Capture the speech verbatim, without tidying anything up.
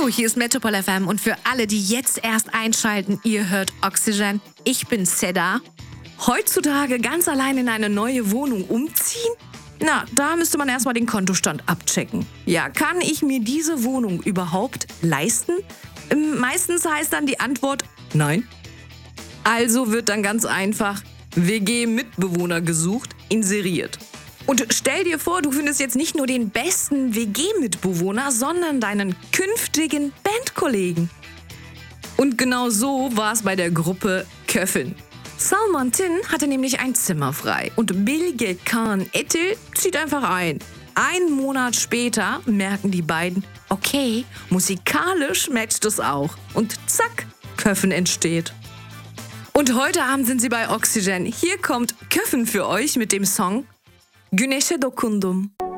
Hallo, hier ist Metropol F M und für alle, die jetzt erst einschalten, ihr hört Oxygen. Ich bin Seda. Heutzutage ganz allein in eine neue Wohnung umziehen? Na, da müsste man erstmal den Kontostand abchecken. Ja, kann ich mir diese Wohnung überhaupt leisten? Meistens heißt dann die Antwort nein. Also wird dann ganz einfach W G-Mitbewohner gesucht, inseriert. Und stell dir vor, du findest jetzt nicht nur den besten W G-Mitbewohner, sondern deinen künftigen Bandkollegen. Und genau so war es bei der Gruppe Köffen. Salman Tin hatte nämlich ein Zimmer frei und Bilge Khan Etil zieht einfach ein. Einen Monat später merken die beiden, okay, musikalisch matcht es auch. Und zack, Köffen entsteht. Und heute Abend sind sie bei Oxygen. Hier kommt Köffen für euch mit dem Song Güneşe dokundum.